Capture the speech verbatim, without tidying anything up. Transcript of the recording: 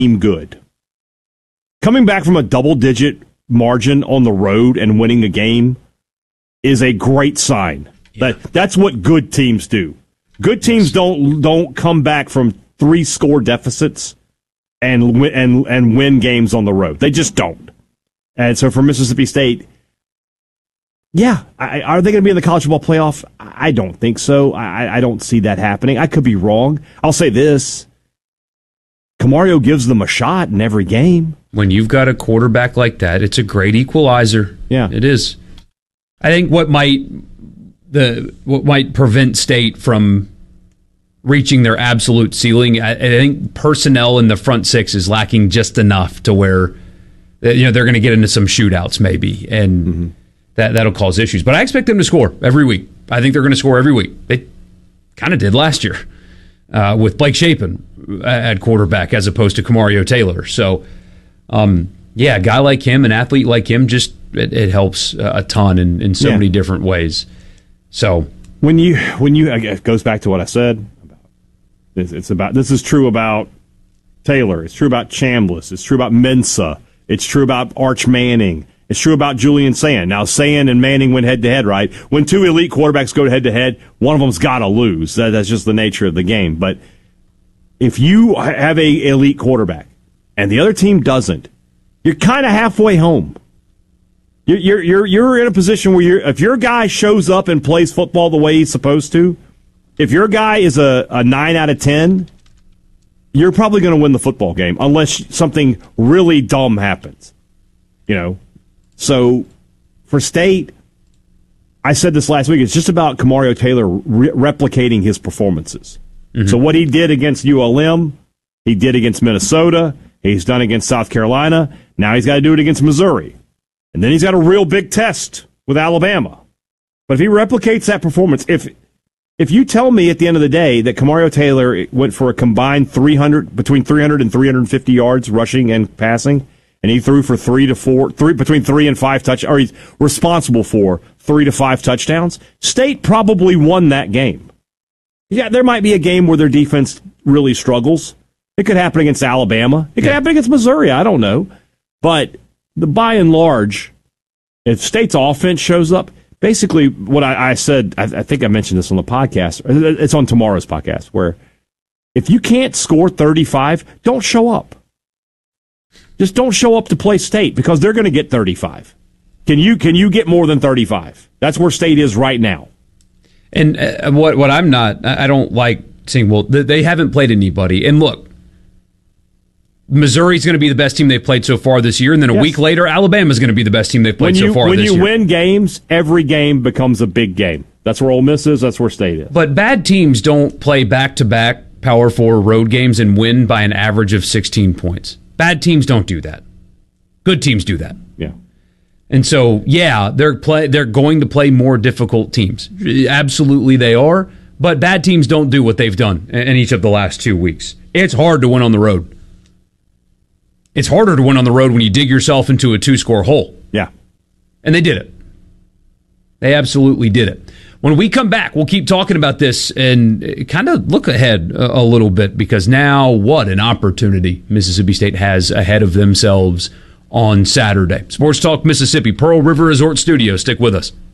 team good. Coming back from a double-digit margin on the road and winning a game is a great sign. Yeah. That that's what good teams do. Good teams don't don't come back from three score deficits and win, and and win games on the road. They just don't. And so for Mississippi State, yeah, I, are they going to be in the college football playoff? I don't think so. I, I don't see that happening. I could be wrong. I'll say this: Camario gives them a shot in every game. When you've got a quarterback like that, it's a great equalizer. Yeah, it is. I think what might the what might prevent State from reaching their absolute ceiling, I, I think personnel in the front six is lacking just enough to where you know they're going to get into some shootouts maybe, and mm-hmm. that that'll cause issues. But I expect them to score every week. I think they're going to score every week. They kind of did last year uh, with Blake Shapen at quarterback as opposed to Camario Taylor. So. Um, yeah, a guy like him, an athlete like him, just it, it helps a ton in, in so yeah. many different ways. So when you when you it goes back to what I said about it's, it's about this is true about Taylor. It's true about Chambliss. It's true about Mensah. It's true about Arch Manning. It's true about Julian Sand. Now Sand and Manning went head to head, right? When two elite quarterbacks go head to head, one of them's got to lose. That, that's just the nature of the game. But if you have a elite quarterback and the other team doesn't, you're kind of halfway home. You're, you're you're you're in a position where you're, if your guy shows up and plays football the way he's supposed to, if your guy is a, a nine out of ten, you're probably going to win the football game unless something really dumb happens. You know, so for State, I said this last week. It's just about Camario Taylor re- replicating his performances. Mm-hmm. So what he did against U L M, he did against Minnesota. He's done against South Carolina. Now he's got to do it against Missouri. And then he's got a real big test with Alabama. But if he replicates that performance, if if you tell me at the end of the day that Camario Taylor went for a combined three hundred between three hundred and three hundred fifty yards rushing and passing, and he threw for three to four, three between three and five touch, or he's responsible for three to five touchdowns, State probably won that game. Yeah, there might be a game where their defense really struggles. It could happen against Alabama. It could yeah. happen against Missouri. I don't know. But the by and large, if State's offense shows up, basically what I, I said, I, I think I mentioned this on the podcast. It's on tomorrow's podcast, where if you can't score thirty-five, don't show up. Just don't show up to play State because they're going to get thirty-five. Can you can you get more than thirty-five? That's where State is right now. And uh, what what I'm not, I don't like saying, well, they haven't played anybody. And look, Missouri's going to be the best team they've played so far this year, and then a yes. week later, Alabama's going to be the best team they've played you, so far this year. When you win games, every game becomes a big game. That's where Ole Miss is. That's where State is. But bad teams don't play back-to-back Power Four road games and win by an average of sixteen points. Bad teams don't do that. Good teams do that. Yeah. And so, yeah, they're play, they're going to play more difficult teams. Absolutely they are. But bad teams don't do what they've done in each of the last two weeks. It's hard to win on the road. It's harder to win on the road when you dig yourself into a two-score hole. Yeah. And they did it. They absolutely did it. When we come back, we'll keep talking about this and kind of look ahead a, a little bit, because now what an opportunity Mississippi State has ahead of themselves on Saturday. Sports Talk Mississippi, Pearl River Resort Studio. Stick with us.